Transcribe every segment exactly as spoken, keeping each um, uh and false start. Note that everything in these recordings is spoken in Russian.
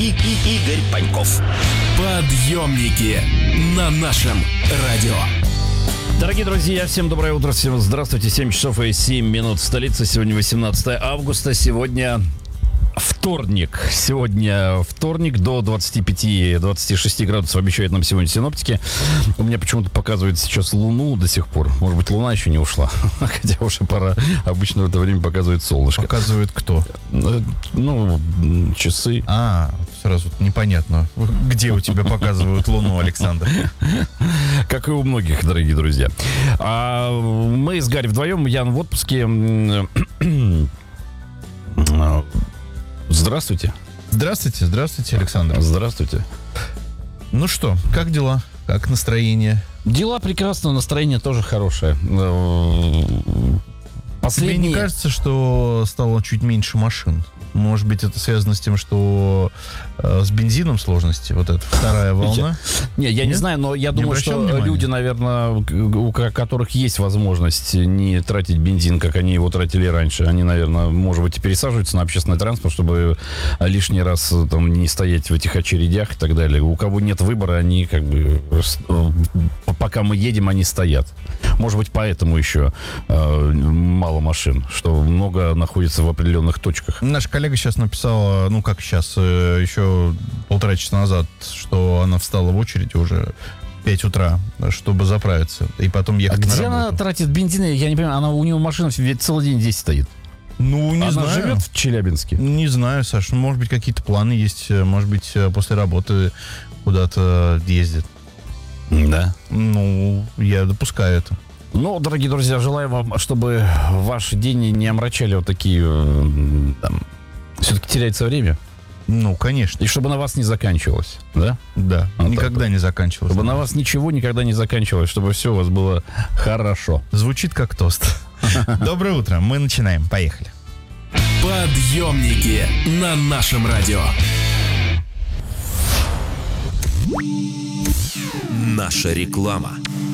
и, и Игорь Паньков. Подъемники на нашем радио. Дорогие друзья, всем доброе утро, всем здравствуйте. семь часов и семь минут в столице. Сегодня восемнадцатое августа. Сегодня вторник. Сегодня вторник. До двадцати пяти - двадцати шести градусов обещают нам сегодня синоптики. У меня почему-то показывает сейчас Луну до сих пор. Может быть, Луна еще не ушла. Хотя уже пора. Обычно в это время показывает солнышко. Показывает кто? Ну, часы. А, сразу непонятно. Где у тебя показывают Луну, Александр? Как и у многих, дорогие друзья. А мы с Гарри вдвоем. Ян в отпуске. Здравствуйте. Здравствуйте, здравствуйте, Александр. Здравствуйте. Ну что, как дела? Как настроение? Дела прекрасно, настроение тоже хорошее. Последние... Тебе не кажется, что стало чуть меньше машин? Может быть, это связано с тем, что э, с бензином сложности, вот эта вторая волна? Не, я не знаю, но я думаю, что люди, наверное, у которых есть возможность не тратить бензин, как они его тратили раньше, они, наверное, может быть, пересаживаются на общественный транспорт, чтобы лишний раз там не стоять в этих очередях и так далее. У кого нет выбора, они как бы, пока мы едем, они стоят. Может быть, поэтому еще э, мало машин, что много находится в определенных точках. Наш коллега сейчас написала, ну как сейчас, еще полтора часа назад, что она встала в очередь уже в пять утра, чтобы заправиться, и потом ехать а на где работу. Она тратит бензин? Я не понимаю, она, у нее машина ведь целый день здесь стоит. Ну, не она знаю. Она живет в Челябинске? Не знаю, Саш. Может быть, какие-то планы есть. Может быть, после работы куда-то ездит. Да? Ну, я допускаю это. Ну, дорогие друзья, желаю вам, чтобы ваши дни не омрачали вот такие... Там, все-таки теряется время. Ну, конечно. И чтобы на вас не заканчивалось, да? Да, вот никогда не заканчивалось. Чтобы на вас ничего никогда не заканчивалось, чтобы все у вас было хорошо. Звучит как тост. Доброе утро, мы начинаем, поехали. Подъемники на нашем радио. Наша реклама.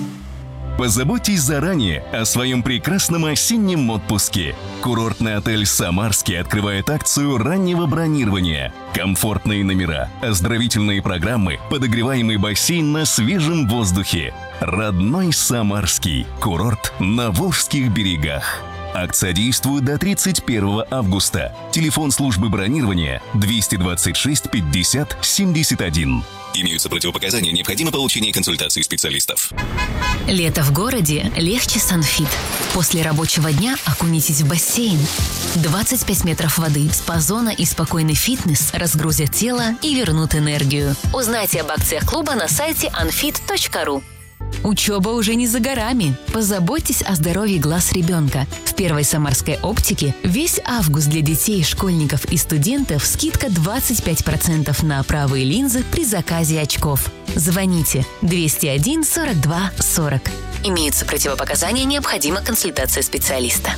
Позаботьтесь заранее о своем прекрасном осеннем отпуске. Курортный отель «Самарский» открывает акцию раннего бронирования. Комфортные номера, оздоровительные программы, подогреваемый бассейн на свежем воздухе. Родной Самарский. Курорт на Волжских берегах. Акция действует до тридцать первого августа. Телефон службы бронирования двести двадцать шесть пятьдесят семьдесят один. Имеются противопоказания, необходимо получение консультации специалистов. Лето в городе легче Санфит. После рабочего дня окунитесь в бассейн. двадцать пять метров воды, спа-зона и спокойный фитнес разгрузят тело и вернут энергию. Узнайте об акциях клуба на сайте анфит точка ру. Учеба уже не за горами. Позаботьтесь о здоровье глаз ребенка. В первой самарской оптике весь август для детей, школьников и студентов скидка двадцать пять процентов на правые линзы при заказе очков. Звоните двести один сорок два сорок. Имеются противопоказания, необходима консультация специалиста.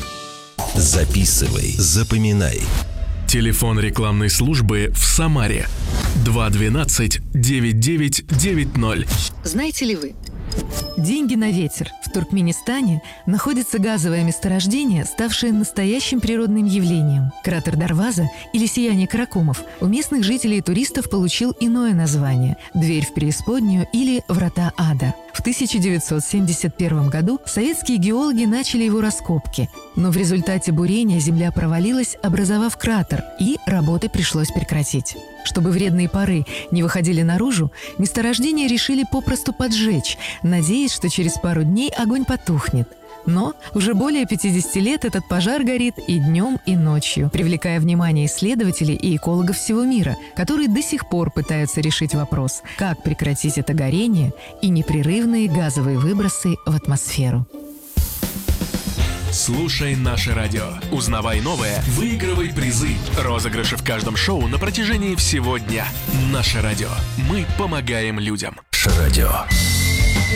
Записывай, запоминай. Телефон рекламной службы в Самаре два двенадцать девять девять девять ноль. Знаете ли вы? Деньги на ветер. В Туркменистане находится газовое месторождение, ставшее настоящим природным явлением. Кратер Дарваза или сияние Каракумов у местных жителей и туристов получил иное название – «Дверь в преисподнюю» или «Врата ада». В тысяча девятьсот семьдесят первом году советские геологи начали его раскопки, но в результате бурения земля провалилась, образовав кратер, и работы пришлось прекратить. Чтобы вредные пары не выходили наружу, месторождение решили попросту поджечь, надеясь, что через пару дней огонь потухнет. Но уже более пятидесяти лет этот пожар горит и днем, и ночью, привлекая внимание исследователей и экологов всего мира, которые до сих пор пытаются решить вопрос, как прекратить это горение и непрерывные газовые выбросы в атмосферу. Слушай наше радио. Узнавай новое, выигрывай призы. Розыгрыши в каждом шоу на протяжении всего дня. Наше радио. Мы помогаем людям. Наше радио.